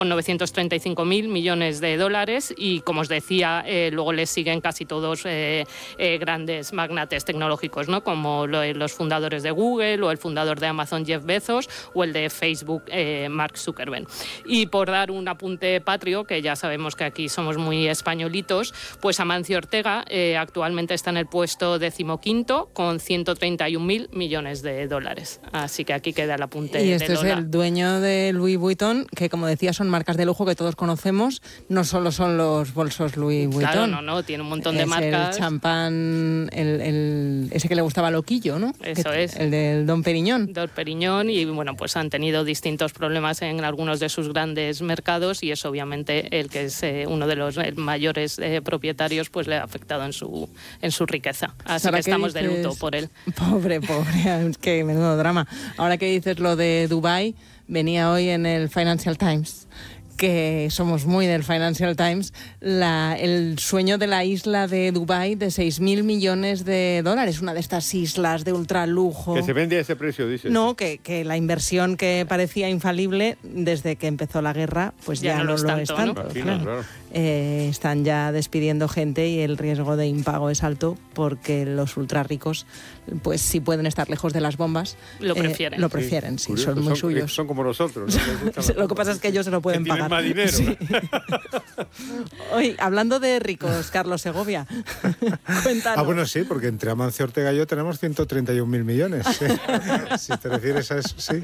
con 935.000 millones de dólares y, como os decía, luego les siguen casi todos grandes magnates tecnológicos, ¿no? Como los fundadores de Google o el fundador de Amazon, Jeff Bezos, o el de Facebook, Mark Zuckerberg. Y por dar un apunte patrio, que ya sabemos que aquí somos muy españolitos, pues Amancio Ortega actualmente está en el puesto 15º con 131.000 millones de dólares. Así que aquí queda el apunte. Y este de Lola. Es el dueño de Louis Vuitton, que, como decía, son marcas de lujo que todos conocemos. No solo son los bolsos Louis Vuitton. Claro, no, tiene un montón de marcas. El champán, ese que le gustaba a Loquillo, ¿no? Eso es. El del Dom Perignon. Dom Perignon, y bueno, pues han tenido distintos problemas en algunos de sus grandes mercados, y es obviamente el que es uno de los mayores propietarios, pues le ha afectado en su riqueza. Así que estamos de luto por él. Pobre, es que menudo drama. Ahora que dices lo de Dubái, venía hoy en el Financial Times, que somos muy del Financial Times, el sueño de la isla de Dubái de 6.000 millones de dólares, una de estas islas de ultralujo. Que se vende a ese precio, dices. No, que la inversión que parecía infalible desde que empezó la guerra, pues ya no lo es tanto. ¿no? Claro. Están ya despidiendo gente y el riesgo de impago es alto, porque los ultrarricos, pues si pueden estar lejos de las bombas, lo prefieren. Sí, son muy suyos. Son como nosotros, ¿no? Lo que pasa es que ellos se lo pueden pagar. Más dinero. Sí. Hoy, hablando de ricos, Carlos Segovia, cuéntanos. Bueno, sí, porque entre Amancio Ortega y yo tenemos 131.000 millones. ¿Sí? Si te refieres a eso, sí.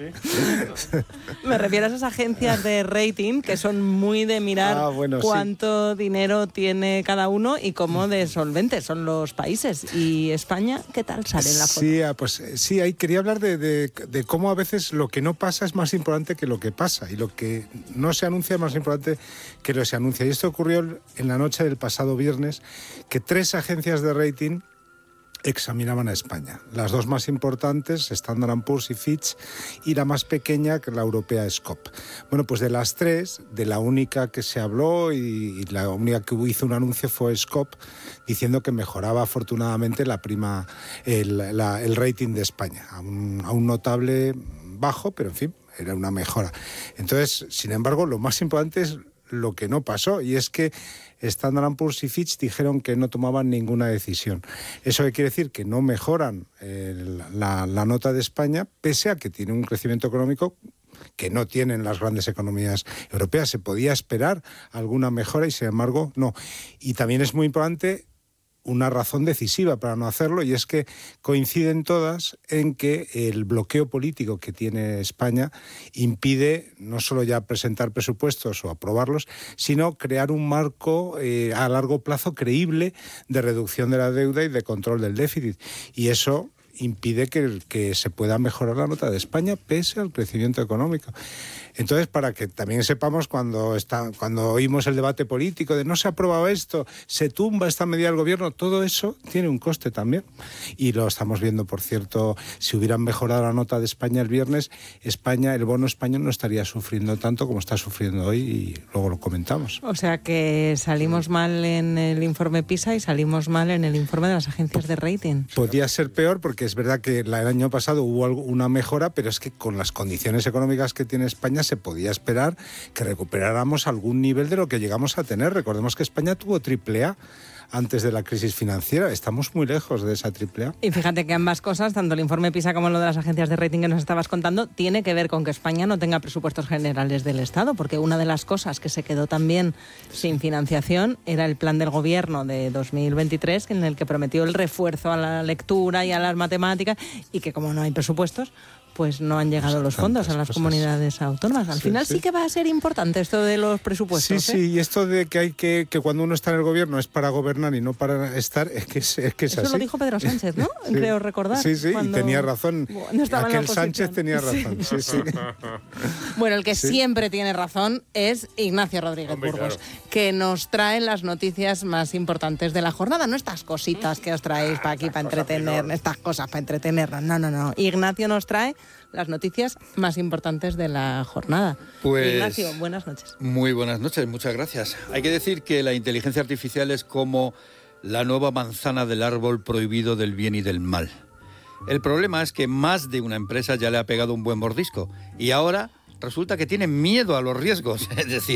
Me refiero a esas agencias de rating que son muy de mirar cuánto dinero tiene cada uno y cómo de solventes son los países. ¿Y España qué tal sale en la foto? Sí, pues sí, ahí quería hablar de cómo a veces lo que no pasa es más importante que lo que pasa, y lo que no se anuncia es más importante que lo que se anuncia. Y esto ocurrió en la noche del pasado viernes, que 3 agencias de rating examinaban a España. Las 2 más importantes, Standard & Poor's y Fitch, y la más pequeña, que la europea, Scope. Bueno, pues de las 3, de la única que se habló y la única que hizo un anuncio fue Scope, diciendo que mejoraba afortunadamente el rating de España, a un notable bajo, pero en fin, era una mejora. Entonces, sin embargo, lo más importante es lo que no pasó, y es que Standard & Poor's y Fitch dijeron que no tomaban ninguna decisión. ¿Eso qué quiere decir? Que no mejoran la nota de España, pese a que tiene un crecimiento económico que no tienen las grandes economías europeas. Se podía esperar alguna mejora y, sin embargo, no. Y también es muy importante una razón decisiva para no hacerlo, y es que coinciden todas en que el bloqueo político que tiene España impide no solo ya presentar presupuestos o aprobarlos, sino crear un marco a largo plazo creíble de reducción de la deuda y de control del déficit. Y eso impide que se pueda mejorar la nota de España pese al crecimiento económico. Entonces, para que también sepamos, cuando oímos el debate político de no se ha aprobado esto, se tumba esta medida del gobierno, todo eso tiene un coste también. Y lo estamos viendo, por cierto, si hubieran mejorado la nota de España el viernes, el bono español no estaría sufriendo tanto como está sufriendo hoy, y luego lo comentamos. O sea que salimos mal en el informe PISA y salimos mal en el informe de las agencias de rating. Podía ser peor, porque es verdad que el año pasado hubo una mejora, pero es que con las condiciones económicas que tiene España se podía esperar que recuperáramos algún nivel de lo que llegamos a tener. Recordemos que España tuvo AAA antes de la crisis financiera. Estamos muy lejos de esa AAA. Y fíjate que ambas cosas, tanto el informe PISA como lo de las agencias de rating que nos estabas contando, tiene que ver con que España no tenga presupuestos generales del Estado, porque una de las cosas que se quedó también sin financiación era el plan del gobierno de 2023, en el que prometió el refuerzo a la lectura y a las matemáticas, y que como no hay presupuestos, pues no han llegado los fondos a las comunidades autónomas. Al final sí que va a ser importante esto de los presupuestos. Sí, y esto de que hay que cuando uno está en el gobierno es para gobernar y no para estar, es que es eso así. Lo dijo Pedro Sánchez, ¿no? Sí. Creo recordar. Sí, y tenía razón. Aquel Sánchez tenía razón. Sí. Bueno, el que siempre tiene razón es Ignacio Rodríguez Burgos, que nos trae las noticias más importantes de la jornada, no estas cositas que os traéis para aquí, para entretener, estas cosas para entretenernos. No. Ignacio nos trae las noticias más importantes de la jornada. Pues, Ignacio, buenas noches. Muy buenas noches, muchas gracias. Hay que decir que la inteligencia artificial es como la nueva manzana del árbol prohibido del bien y del mal. El problema es que más de una empresa ya le ha pegado un buen mordisco, y ahora resulta que tienen miedo a los riesgos. Es decir,